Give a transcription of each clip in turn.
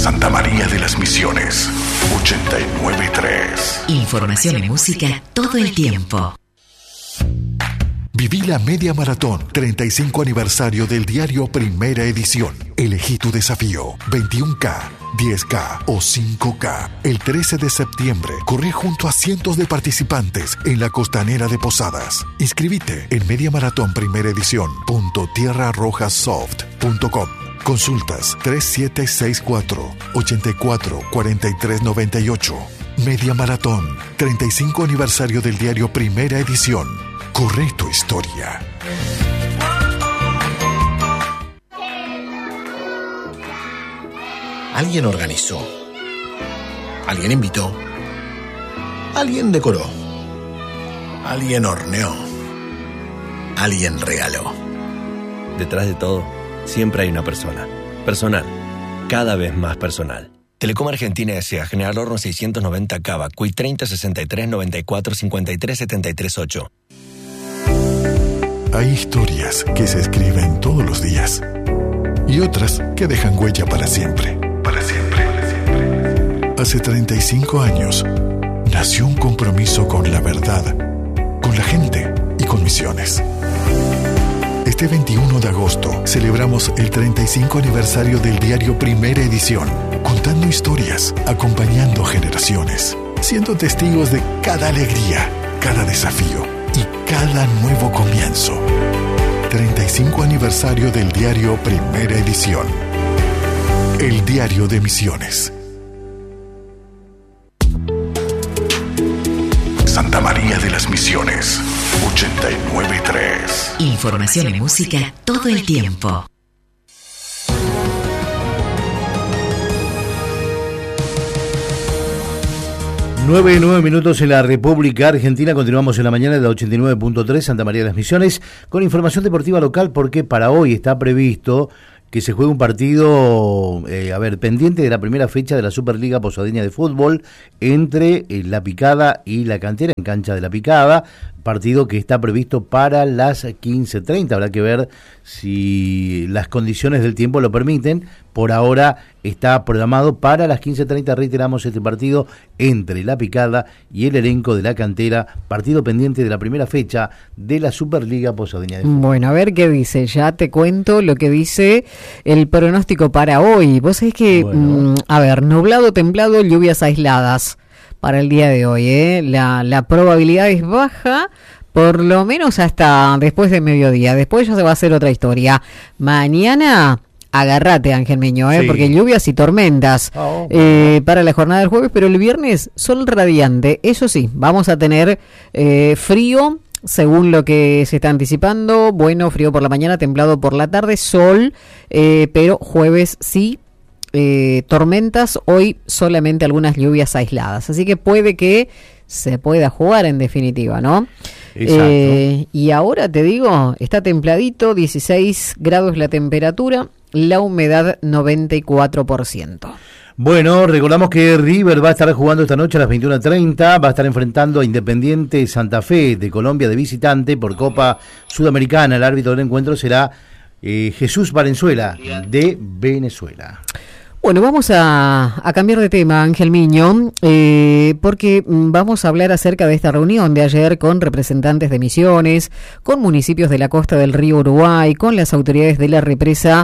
Santa María de las Misiones, 89.3. Información y música todo el tiempo. Viví la Media Maratón, 35 aniversario del diario Primera Edición. Elegí tu desafío, 21K, 10K o 5K. El 13 de septiembre, corrí junto a cientos de participantes en la costanera de Posadas. Inscribite en mediamaratonprimeredición.tierrarojassoft.com. Consultas 3764-844398. Media Maratón, 35 aniversario del diario Primera Edición. Corre tu historia. Alguien organizó. Alguien invitó. Alguien decoró. Alguien horneó. Alguien regaló. Detrás de todo, siempre hay una persona. Personal. Cada vez más personal. Telecom Argentina S.A. General Horno 690 Cava. CUI 30 63 94 53 73 8. Hay historias que se escriben todos los días y otras que dejan huella para siempre. Para siempre. Hace 35 años nació un compromiso con la verdad, con la gente y con Misiones. Este 21 de agosto celebramos el 35 aniversario del diario Primera Edición, contando historias, acompañando generaciones, siendo testigos de cada alegría, cada desafío y cada nuevo comienzo. 35 aniversario del diario Primera Edición. El diario de Misiones. Santa María de las Misiones, 89.3. Información y música todo el tiempo. 9:09 en la República Argentina. Continuamos en la mañana de la 89.3 Santa María de las Misiones con información deportiva local, porque para hoy está previsto que se juegue un partido, pendiente de la primera fecha de la Superliga Posadeña de Fútbol entre La Picada y La Cantera en cancha de La Picada, partido que está previsto para las 15:30. Habrá que ver si las condiciones del tiempo lo permiten. Por ahora está programado para las 15:30, reiteramos, este partido entre La Picada y el elenco de La Cantera, partido pendiente de la primera fecha de la Superliga Posadeña de Fútbol. Bueno, a ver qué dice, ya te cuento lo que dice el pronóstico para hoy. Vos sabés que, nublado, templado, lluvias aisladas para el día de hoy, La probabilidad es baja, por lo menos hasta después de mediodía. Después ya se va a hacer otra historia. Mañana, agárrate, Ángel Miño, sí, porque lluvias y tormentas para la jornada del jueves, pero el viernes sol radiante. Eso sí, vamos a tener frío, según lo que se está anticipando. Bueno, frío por la mañana, templado por la tarde, sol, pero jueves sí. Tormentas, hoy solamente algunas lluvias aisladas, así que puede que se pueda jugar en definitiva, ¿no? Exacto. Y ahora te digo, está templadito, 16 grados la temperatura, la humedad 94%. Bueno, recordamos que River va a estar jugando esta noche a las 21:30, va a estar enfrentando a Independiente Santa Fe de Colombia de visitante por Copa Sudamericana. El árbitro del encuentro será Jesús Valenzuela de Venezuela. Bueno, vamos a cambiar de tema, Ángel Miño, porque vamos a hablar acerca de esta reunión de ayer con representantes de Misiones, con municipios de la costa del río Uruguay, con las autoridades de la represa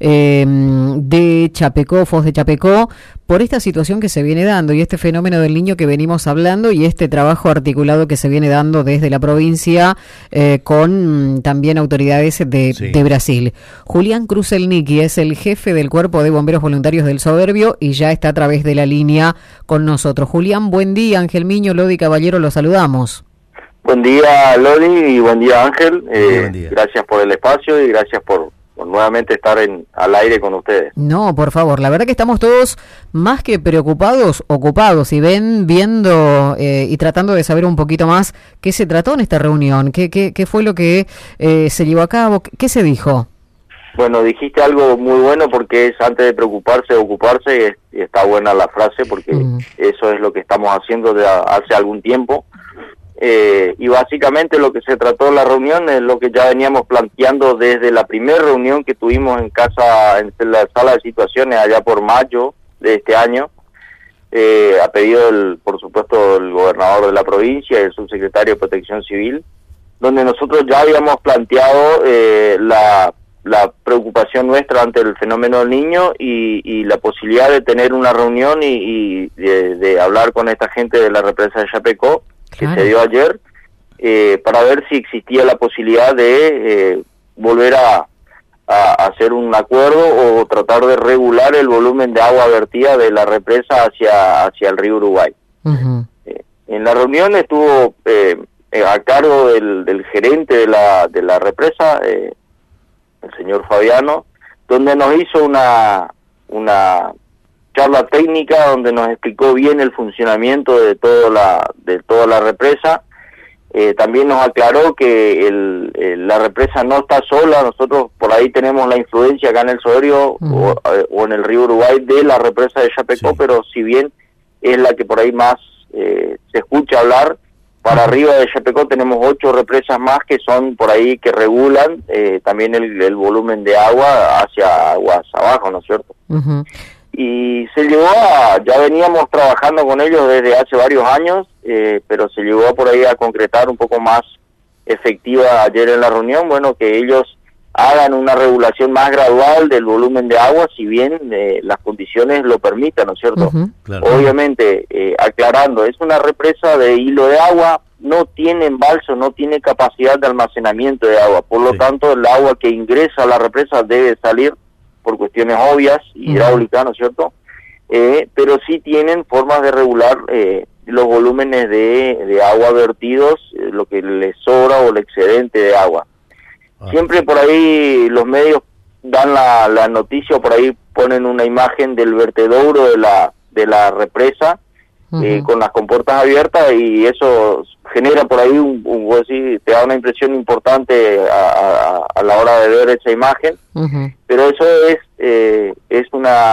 de Chapecó, Foz de Chapecó, por esta situación que se viene dando y este fenómeno del Niño que venimos hablando y este trabajo articulado que se viene dando desde la provincia con también autoridades de Brasil. Julián Kruselnicki es el jefe del Cuerpo de Bomberos Voluntarios del Soberbio y ya está a través de la línea con nosotros. Julián, buen día. Ángel Miño, Lodi Caballero, los saludamos. Buen día, Lodi, y buen día, Ángel. Buen día. Gracias por el espacio y gracias por nuevamente estar al aire con ustedes. No, por favor, la verdad que estamos todos más que preocupados, ocupados y viendo y tratando de saber un poquito más qué se trató en esta reunión, qué fue lo que se llevó a cabo, qué se dijo. Bueno, dijiste algo muy bueno porque es antes de preocuparse, ocuparse, y está buena la frase porque eso es lo que estamos haciendo de hace algún tiempo. Y básicamente lo que se trató en la reunión es lo que ya veníamos planteando desde la primera reunión que tuvimos en la sala de situaciones allá por mayo de este año, a pedido, por supuesto, del gobernador de la provincia y el subsecretario de Protección Civil, donde nosotros ya habíamos planteado la preocupación nuestra ante el fenómeno del niño y la posibilidad de tener una reunión y de hablar con esta gente de la represa de Chapecó, que se dio ayer, para ver si existía la posibilidad de volver a hacer un acuerdo o tratar de regular el volumen de agua vertida de la represa hacia el río Uruguay. Uh-huh. En la reunión estuvo a cargo del gerente de la represa, el señor Fabiano, donde nos hizo una charla técnica donde nos explicó bien el funcionamiento de toda la represa. También nos aclaró que la represa no está sola, nosotros por ahí tenemos la influencia acá en el Soderio o en el río Uruguay de la represa de Chapecó, sí, pero si bien es la que por ahí más se escucha hablar, para arriba de Chapecó tenemos 8 represas más que son por ahí que regulan también el volumen de agua hacia aguas abajo, ¿no es cierto? Uh-huh. Y se llegó ya veníamos trabajando con ellos desde hace varios años, pero se llegó por ahí a concretar un poco más efectiva ayer en la reunión, bueno, que ellos hagan una regulación más gradual del volumen de agua, si bien las condiciones lo permitan, ¿no es cierto? Uh-huh. Claro. Obviamente, aclarando, es una represa de hilo de agua, no tiene embalse, no tiene capacidad de almacenamiento de agua, por lo tanto el agua que ingresa a la represa debe salir por cuestiones obvias, hidráulicas, ¿no es cierto? Pero sí tienen formas de regular los volúmenes de agua vertidos, lo que les sobra o el excedente de agua. Siempre por ahí los medios dan la noticia, o por ahí ponen una imagen del vertedero de la represa, con las compuertas abiertas, y eso genera por ahí te da una impresión importante a la hora de ver esa imagen, pero eso es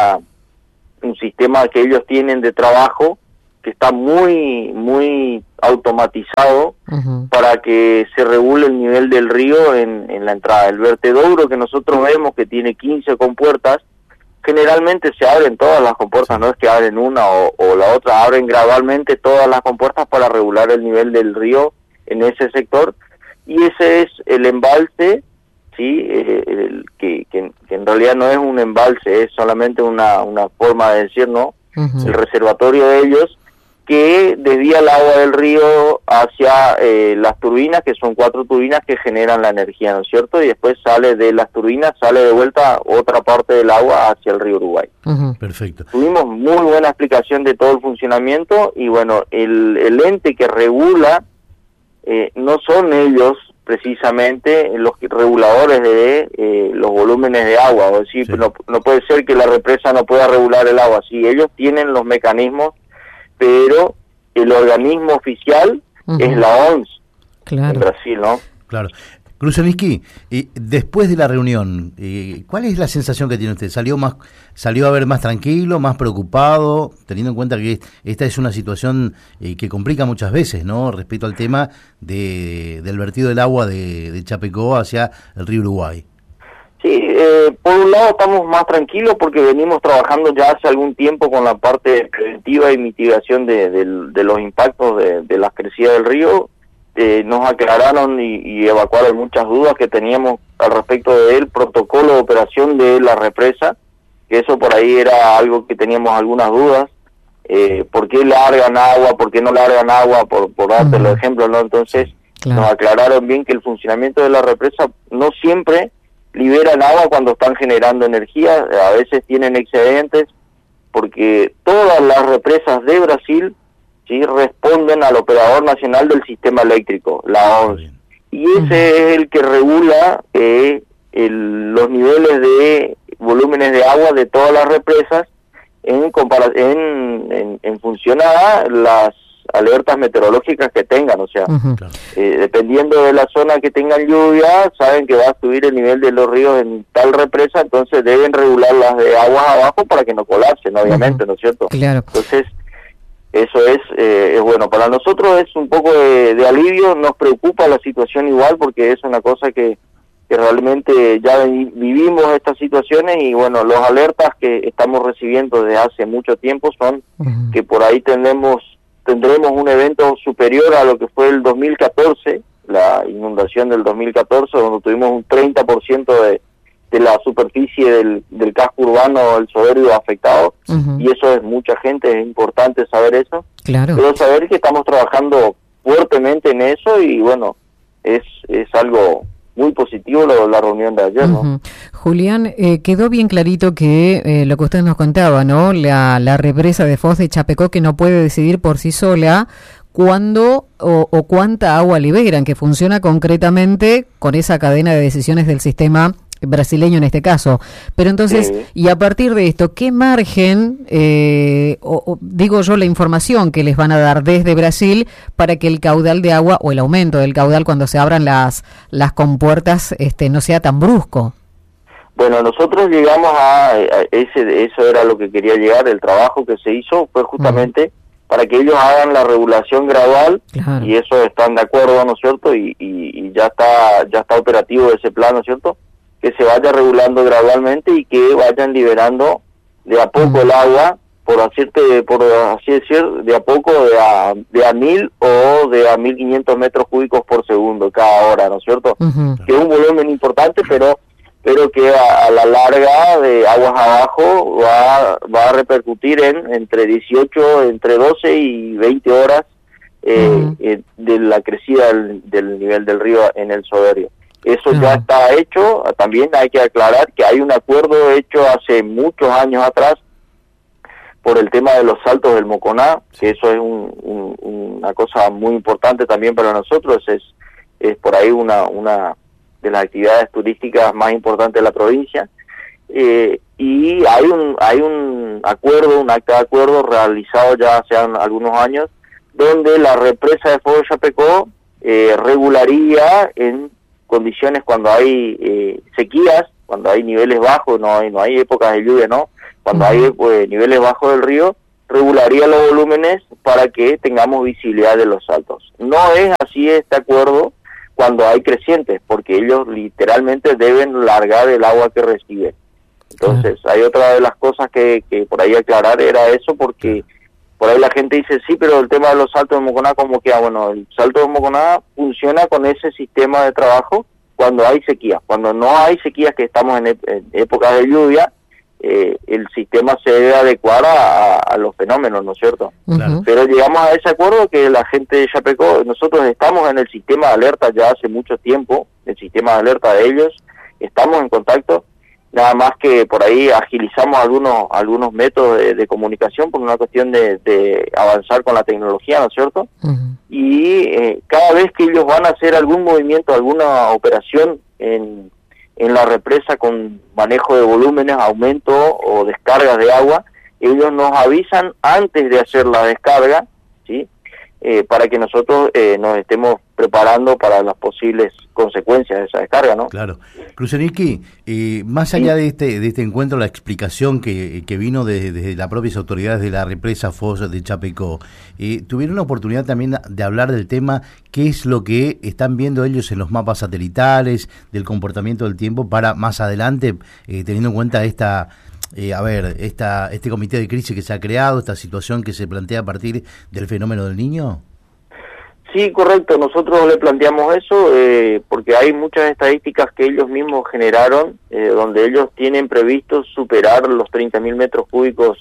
un sistema que ellos tienen de trabajo que está muy muy automatizado para que se regule el nivel del río en la entrada. El vertedero que nosotros vemos que tiene 15 compuertas, generalmente se abren todas las compuertas, no es que abren una o la otra, abren gradualmente todas las compuertas para regular el nivel del río en ese sector, y ese es el embalse, sí, que en realidad no es un embalse, es solamente una forma de decir, ¿no? El reservatorio de ellos, que desvía el agua del río hacia las turbinas, que son 4 turbinas que generan la energía, ¿no es cierto? Y después sale de las turbinas, sale de vuelta otra parte del agua hacia el río Uruguay. Perfecto. Tuvimos muy buena explicación de todo el funcionamiento, y bueno, el ente que regula, no son ellos precisamente los reguladores de los volúmenes de agua, o decir, sí, no puede ser que la represa no pueda regular el agua, sí, ellos tienen los mecanismos, pero el organismo oficial es la OMS, claro, en Brasil, ¿no? Claro. Kruszelnicki, después de la reunión, ¿cuál es la sensación que tiene usted? ¿Salió a ver más tranquilo, más preocupado, teniendo en cuenta que esta es una situación que complica muchas veces, ¿no? Respecto al tema del vertido del agua de Chapecó hacia el río Uruguay. Sí, por un lado estamos más tranquilos porque venimos trabajando ya hace algún tiempo con la parte preventiva y mitigación de los impactos de las crecidas del río. Nos aclararon y evacuaron muchas dudas que teníamos al respecto del protocolo de operación de la represa, que eso por ahí era algo que teníamos algunas dudas. ¿Por qué largan agua? ¿Por qué no largan agua? Por darte los ejemplos, ¿no? Entonces, claro, nos aclararon bien que el funcionamiento de la represa no siempre liberan agua cuando están generando energía, a veces tienen excedentes, porque todas las represas de Brasil, sí, responden al operador nacional del sistema eléctrico, la ONS, y ese es el que regula los niveles de volúmenes de agua de todas las represas en función a las alertas meteorológicas que tengan, o sea, dependiendo de la zona que tengan lluvia, saben que va a subir el nivel de los ríos en tal represa, entonces deben regular las de aguas abajo para que no colapsen, obviamente, ¿no es cierto? Claro. Entonces, eso es bueno. Para nosotros es un poco de alivio, nos preocupa la situación igual, porque es una cosa que realmente ya vivimos estas situaciones y bueno, los alertas que estamos recibiendo desde hace mucho tiempo son que por ahí tendremos un evento superior a lo que fue el 2014, la inundación del 2014, donde tuvimos un 30% de la superficie del casco urbano del Soberbio afectado, y eso es mucha gente, es importante saber eso, claro. Pero saber que estamos trabajando fuertemente en eso y bueno, es algo muy positivo la reunión de ayer, ¿no? Julián, quedó bien clarito que lo que usted nos contaba, ¿no? La represa de Foz de Chapecó, que no puede decidir por sí sola cuándo o cuánta agua liberan, que funciona concretamente con esa cadena de decisiones del sistema brasileño en este caso. Pero entonces, y a partir de esto, ¿qué margen, digo yo, la información que les van a dar desde Brasil para que el caudal de agua o el aumento del caudal cuando se abran las compuertas no sea tan brusco? Bueno, nosotros llegamos eso era lo que quería llegar, el trabajo que se hizo fue justamente para que ellos hagan la regulación gradual, claro. Y eso están de acuerdo, ¿no es cierto? Y ya está operativo ese plan, ¿no es cierto? Que se vaya regulando gradualmente y que vayan liberando de a poco el agua, por así decir, de a poco de a 1000 o de a 1500 metros cúbicos por segundo cada hora, ¿no es cierto? Que es un volumen importante, pero que a la larga de aguas abajo va a repercutir entre 12 y 20 horas de la crecida del nivel del río en el Soberbio. Eso ya está hecho. También hay que aclarar que hay un acuerdo hecho hace muchos años atrás por el tema de los saltos del Moconá, que eso es una cosa muy importante también para nosotros, es por ahí una de las actividades turísticas más importantes de la provincia, y hay un acuerdo, un acta de acuerdo realizado ya hace algunos años, donde la represa de Foz de Chapecó regularía en condiciones cuando hay sequías, cuando hay niveles bajos, no hay épocas de lluvia, ¿no? Cuando hay niveles bajos del río, regularía los volúmenes para que tengamos visibilidad de los saltos. No es así este acuerdo cuando hay crecientes, porque ellos literalmente deben largar el agua que reciben. Entonces, hay otra de las cosas que por ahí aclarar era eso, porque por ahí la gente dice, sí, pero el tema de los saltos de Moconá, ¿cómo queda? Bueno, el salto de Moconá funciona con ese sistema de trabajo cuando hay sequías. Cuando no hay sequías, que estamos en épocas de lluvia, el sistema se debe adecuar a los fenómenos, ¿no es cierto? Pero llegamos a ese acuerdo que la gente de Chapecó, nosotros estamos en el sistema de alerta ya hace mucho tiempo, el sistema de alerta de ellos, estamos en contacto, nada más que por ahí agilizamos algunos métodos de comunicación por una cuestión de avanzar con la tecnología, ¿no es cierto? Y cada vez que ellos van a hacer algún movimiento, alguna operación en la represa con manejo de volúmenes, aumento o descargas de agua, ellos nos avisan antes de hacer la descarga, ¿sí? Para que nosotros nos estemos preparando para las posibles consecuencias de esa descarga, ¿no? Claro. Kruseniski, más allá de este encuentro, la explicación que vino desde las propias autoridades de la represa Foz de Chapecó, ¿tuvieron la oportunidad también de hablar del tema, qué es lo que están viendo ellos en los mapas satelitales, del comportamiento del tiempo para más adelante, teniendo en cuenta este comité de crisis que se ha creado, esta situación que se plantea a partir del fenómeno del Niño? Sí, correcto. Nosotros le planteamos eso porque hay muchas estadísticas que ellos mismos generaron, donde ellos tienen previsto superar los 30.000 metros cúbicos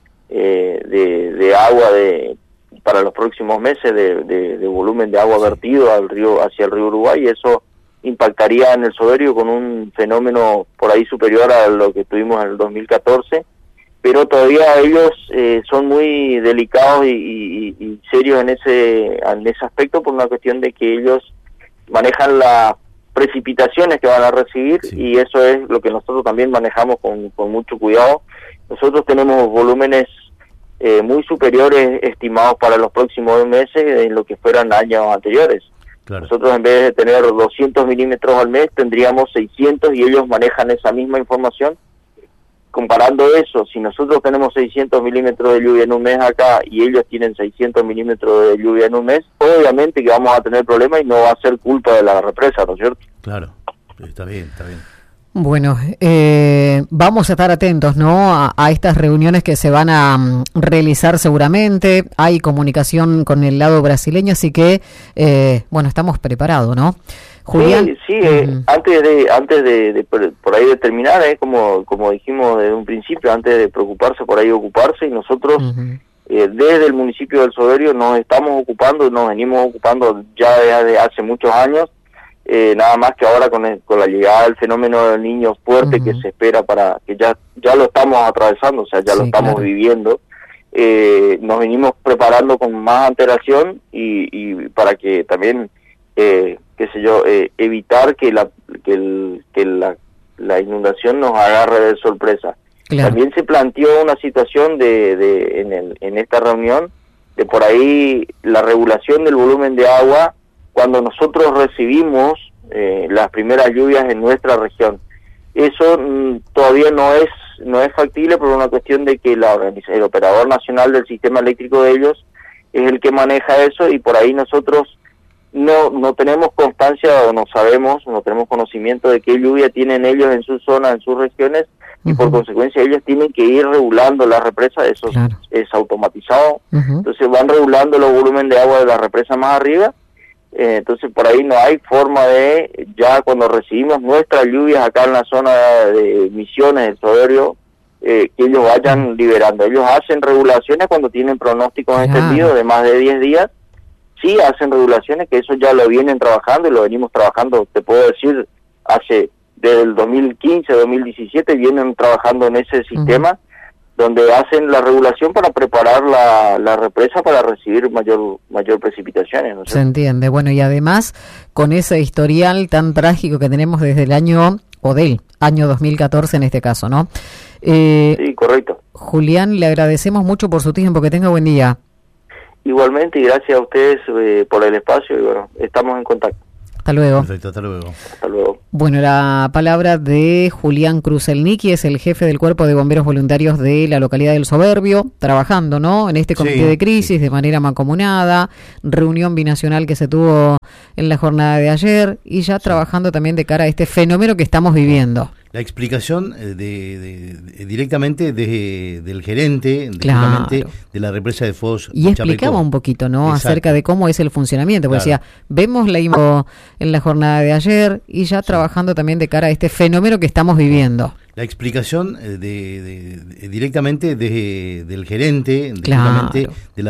de agua para los próximos meses de volumen de agua vertido hacia el río Uruguay, y eso impactaría en el Soberbio con un fenómeno por ahí superior a lo que tuvimos en el 2014, pero todavía ellos son muy delicados y serios en ese aspecto, por una cuestión de que ellos manejan las precipitaciones que van a recibir, y eso es lo que nosotros también manejamos con mucho cuidado. Nosotros tenemos volúmenes muy superiores estimados para los próximos meses en lo que fueran años anteriores. Claro. Nosotros, en vez de tener 200 milímetros al mes, tendríamos 600, y ellos manejan esa misma información. Comparando eso, si nosotros tenemos 600 milímetros de lluvia en un mes acá y ellos tienen 600 milímetros de lluvia en un mes, obviamente que vamos a tener problemas, y no va a ser culpa de la represa, ¿no es cierto? Claro. Está bien, está bien. Bueno, vamos a estar atentos, ¿no? A estas reuniones que se van a realizar seguramente. Hay comunicación con el lado brasileño, así que, bueno, estamos preparados, ¿no? Julián. Sí, antes de por ahí de terminar, como dijimos desde un principio, antes de preocuparse, por ahí ocuparse, y nosotros desde el municipio del Soberbio nos estamos ocupando, nos venimos ocupando ya desde hace muchos años. Nada más que ahora con la llegada del fenómeno del niño fuerte que se espera, para que ya lo estamos atravesando, o sea, ya lo estamos viviendo, nos venimos preparando con más antelación y para que también, evitar que la inundación nos agarre de sorpresa. Claro. También se planteó una situación en esta reunión de por ahí la regulación del volumen de agua cuando nosotros recibimos las primeras lluvias en nuestra región. Eso todavía no es factible por una cuestión de que el operador nacional del sistema eléctrico de ellos es el que maneja eso, y por ahí nosotros no tenemos constancia o no tenemos conocimiento de qué lluvia tienen ellos en su zona, en sus regiones, y por consecuencia ellos tienen que ir regulando la represa. Eso es automatizado. Entonces van regulando el volumen de agua de la represa más arriba. Entonces por ahí no hay forma de, ya cuando recibimos nuestras lluvias acá en la zona de Misiones, del Soberbio, que ellos vayan liberando. Ellos hacen regulaciones cuando tienen pronósticos extendidos de más de 10 días, sí hacen regulaciones, que eso ya lo vienen trabajando y lo venimos trabajando, te puedo decir, desde el 2015, 2017 vienen trabajando en ese sistema, donde hacen la regulación para preparar la represa para recibir mayor precipitaciones, ¿no? Se entiende. Bueno, y además, con ese historial tan trágico que tenemos desde el año 2014 en este caso, ¿no? Sí, correcto. Julián, le agradecemos mucho por su tiempo, que tenga buen día. Igualmente, y gracias a ustedes por el espacio, y bueno, estamos en contacto. Hasta luego. Perfecto, hasta luego. Hasta luego. Bueno, la palabra de Julián Kruselnicki, es el jefe del Cuerpo de Bomberos Voluntarios de la localidad del Soberbio, trabajando, ¿no?, en este comité de crisis de manera mancomunada, reunión binacional que se tuvo en la jornada de ayer, y ya trabajando también de cara a este fenómeno que estamos viviendo. La explicación directamente del gerente de la represa de Foz. Y explicaba un poquito, ¿no?, acerca de cómo es el funcionamiento, porque decía, vemos la info en la jornada de ayer y ya trabajando también de cara a este fenómeno que estamos viviendo. La explicación directamente del gerente de la